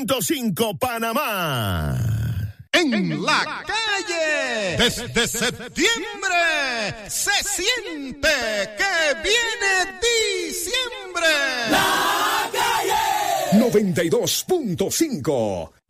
92.5 Panamá. En la calle, desde septiembre, se siente que viene diciembre. La calle 92.5.